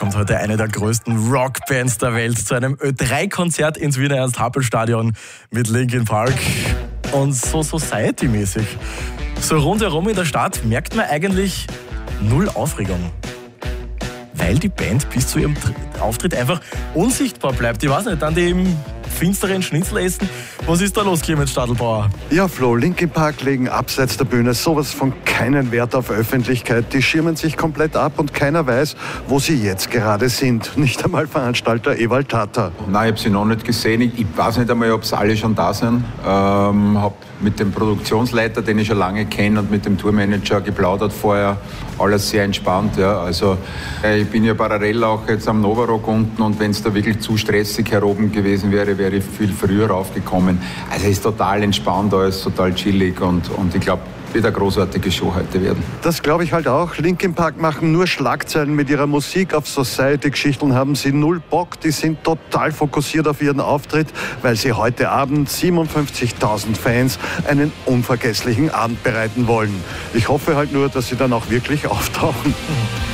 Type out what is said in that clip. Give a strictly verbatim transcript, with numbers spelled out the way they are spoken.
kommt heute eine der größten Rockbands der Welt zu einem Ö drei Konzert ins Wiener Ernst-Happel-Stadion mit Linkin Park. Und so Society-mäßig. So rundherum in der Stadt merkt man eigentlich null Aufregung. Weil die Band bis zu ihrem Auftritt einfach unsichtbar bleibt. Ich weiß nicht, dann die im finsteren Schnitzel essen. Was ist da los, Clemens Stadelbauer? Ja, Flo, Linkin Park legen abseits der Bühne sowas von keinen Wert auf Öffentlichkeit. Die schirmen sich komplett ab und keiner weiß, wo sie jetzt gerade sind. Nicht einmal Veranstalter Ewald Tata. Nein, ich habe sie noch nicht gesehen. Ich, ich weiß nicht einmal, ob sie alle schon da sind. Ähm, habe mit dem Produktionsleiter, den ich schon lange kenne, und mit dem Tourmanager geplaudert vorher. Alles sehr entspannt. Ja. Also, ich bin ja parallel auch jetzt am Novarock unten, und wenn es da wirklich zu stressig hier oben gewesen wäre, wäre ich viel früher raufgekommen. Also es ist total entspannt, alles total chillig, und, und ich glaube, wird eine großartige Show heute werden. Das glaube ich halt auch. Linkin Park machen nur Schlagzeilen mit ihrer Musik. Auf Society-Geschichten haben sie null Bock. Die sind total fokussiert auf ihren Auftritt, weil sie heute Abend siebenundfünfzigtausend Fans einen unvergesslichen Abend bereiten wollen. Ich hoffe halt nur, dass sie dann auch wirklich auftauchen.